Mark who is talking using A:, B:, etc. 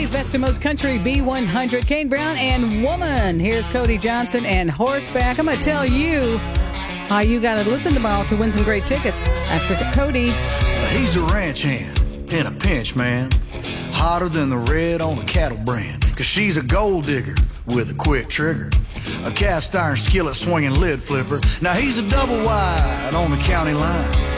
A: Today's Best of Most Country B100, Kane Brown and Woman. Here's Cody Johnson and Horseback. I'm going to tell you how you got to listen tomorrow to win some great tickets. After Cody.
B: He's a ranch hand in a pinch, man. Hotter than the red on a cattle brand. Cause she's a gold digger with a quick trigger. A cast iron skillet swinging lid flipper. Now he's a double wide on the county line.